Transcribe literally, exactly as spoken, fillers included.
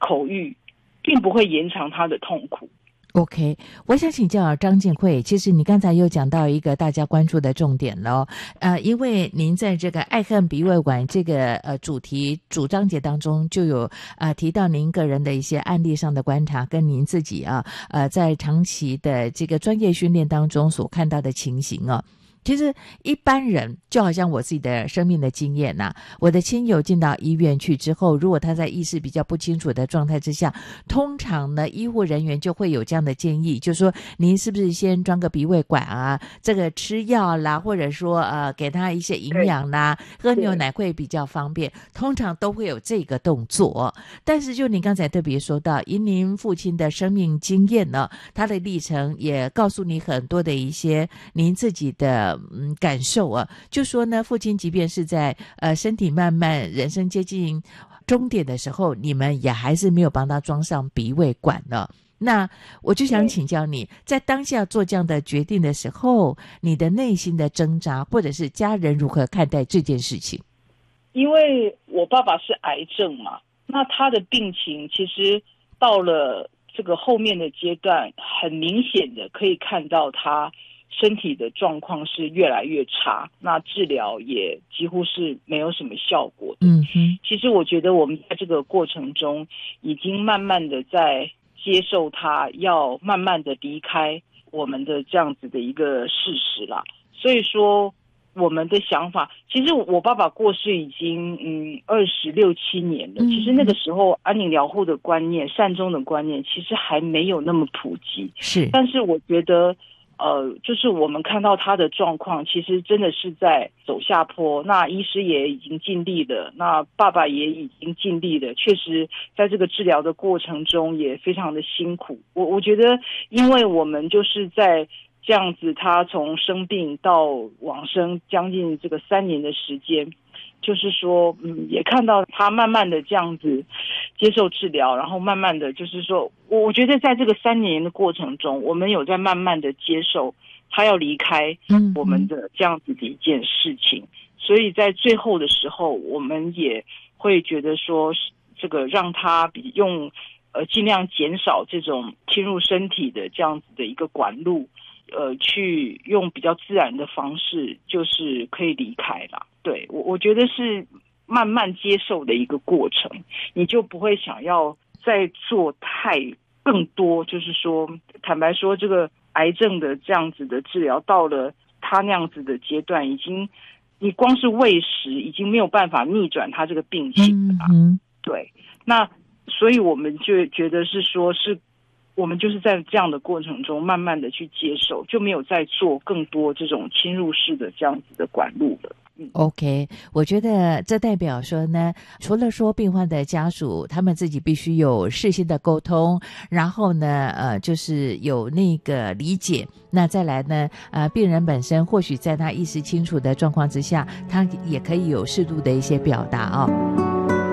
口欲，并不会延长他的痛苦。 OK， 我想请教张静慧，其实你刚才又讲到一个大家关注的重点了，呃，因为您在这个爱恨鼻胃管这个呃主题主章节当中就有呃提到您个人的一些案例上的观察，跟您自己啊呃在长期的这个专业训练当中所看到的情形啊。其实一般人就好像我自己的生命的经验啊，我的亲友进到医院去之后，如果他在意识比较不清楚的状态之下，通常呢医护人员就会有这样的建议，就说您是不是先装个鼻胃管啊，这个吃药啦，或者说呃给他一些营养啦，喝牛奶会比较方便，通常都会有这个动作。但是就您刚才特别说到，以您父亲的生命经验呢，他的历程也告诉你很多的一些您自己的嗯感受啊，就说呢父亲即便是在呃身体慢慢人生接近终点的时候，你们也还是没有帮他装上鼻胃管呢。那我就想请教你，在当下做这样的决定的时候，你的内心的挣扎，或者是家人如何看待这件事情？ 因为我爸爸是癌症嘛，那他的病情其实到了这个后面的阶段，很明显的可以看到他身体的状况是越来越差，那治疗也几乎是没有什么效果的。 嗯哼， 其实我觉得我们在这个过程中已经慢慢的在接受他要慢慢的离开我们的这样子的一个事实啦。所以说我们的想法，其实我爸爸过世已经嗯二十六七年了，其实那个时候安宁疗护的观念、善终的观念其实还没有那么普及。 是， 但是我觉得呃，就是我们看到他的状况，其实真的是在走下坡。那医师也已经尽力了，那爸爸也已经尽力了，确实在这个治疗的过程中也非常的辛苦。我我觉得，因为我们就是在这样子，他从生病到往生将近这个三年的时间。就是说嗯，也看到他慢慢的这样子接受治疗，然后慢慢的就是说我我觉得在这个三年的过程中，我们有在慢慢的接受他要离开我们的这样子的一件事情。所以在最后的时候，我们也会觉得说这个让他比用呃尽量减少这种侵入身体的这样子的一个管路，呃，去用比较自然的方式，就是可以离开啦。对，我我觉得是慢慢接受的一个过程，你就不会想要再做太更多。就是说，坦白说，这个癌症的这样子的治疗到了他那样子的阶段，已经你光是喂食已经没有办法逆转他这个病情了。嗯，对，那所以我们就觉得是说是。我们就是在这样的过程中慢慢的去接受，就没有再做更多这种侵入式的这样子的管路了。嗯、 OK， 我觉得这代表说呢，除了说病患的家属他们自己必须有事先的沟通，然后呢呃就是有那个理解，那再来呢呃病人本身或许在他意识清楚的状况之下，他也可以有适度的一些表达啊、哦。